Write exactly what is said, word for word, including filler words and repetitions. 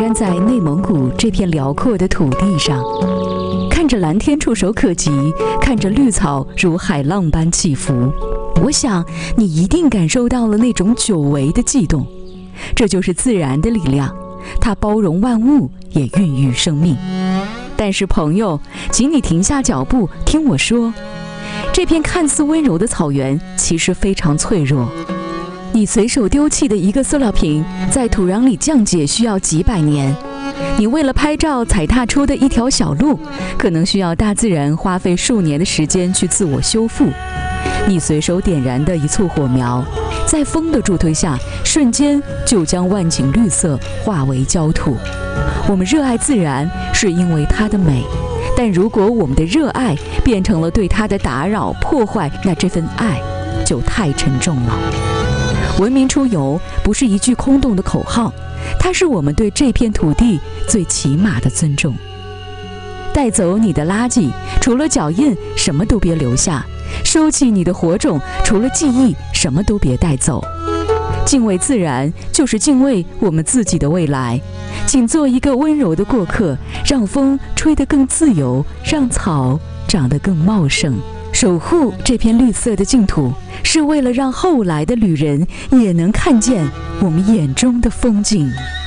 站在内蒙古这片辽阔的土地上，看着蓝天触手可及，看着绿草如海浪般起伏，我想你一定感受到了那种久违的悸动。这就是自然的力量，它包容万物，也孕育生命。但是朋友，请你停下脚步，听我说，这片看似温柔的草原其实非常脆弱。你随手丢弃的一个塑料瓶，在土壤里降解需要几百年。你为了拍照踩踏出的一条小路，可能需要大自然花费数年的时间去自我修复。你随手点燃的一簇火苗，在风的助推下，瞬间就将万顷绿色化为焦土。我们热爱自然，是因为它的美，但如果我们的热爱变成了对它的打扰、破坏，那这份爱就太沉重了。文明出游不是一句空洞的口号，它是我们对这片土地最起码的尊重。带走你的垃圾，除了脚印，什么都别留下；收起你的火种，除了记忆，什么都别带走。敬畏自然，就是敬畏我们自己的未来。请做一个温柔的过客，让风吹得更自由，让草长得更茂盛。守护这片绿色的净土，是为了让后来的旅人也能看见我们眼中的风景。